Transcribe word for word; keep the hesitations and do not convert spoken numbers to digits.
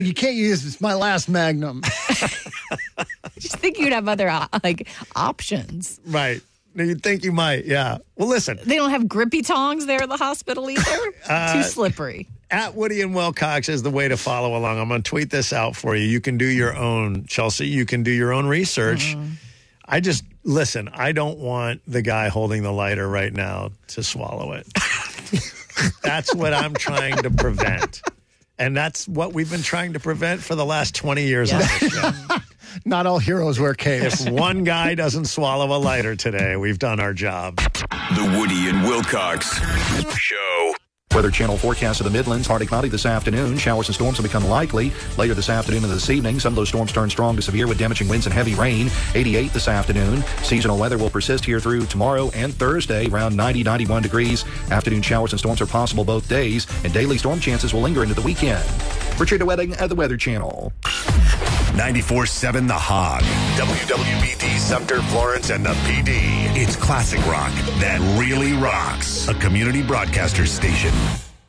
You can't use it's my last Magnum. I just think you'd have other uh, like options. Right. You'd think you might, yeah. Well, listen. They don't have grippy tongs there at the hospital either. Uh, Too slippery. At Woody and Wilcox is the way to follow along. I'm going to tweet this out for you. You can do your own, Chelsea. You can do your own research. Mm. I just, listen, I don't want the guy holding the lighter right now to swallow it. That's what I'm trying to prevent. And that's what we've been trying to prevent for the last twenty years yeah. on this show. Not all heroes wear capes. If one guy doesn't swallow a lighter today, we've done our job. The Woody and Wilcox Show. Weather Channel forecast of the Midlands. Partly cloudy this afternoon. Showers and storms will become likely later this afternoon and this evening. Some of those storms turn strong to severe with damaging winds and heavy rain. eighty-eight this afternoon. Seasonal weather will persist here through tomorrow and Thursday, around ninety, ninety-one degrees. Afternoon showers and storms are possible both days, and daily storm chances will linger into the weekend. Richard DeWetting at the Weather Channel. ninety-four seven The Hog. W W B D Sumter, Florence, and the P D. It's classic rock that really rocks. A community broadcaster station.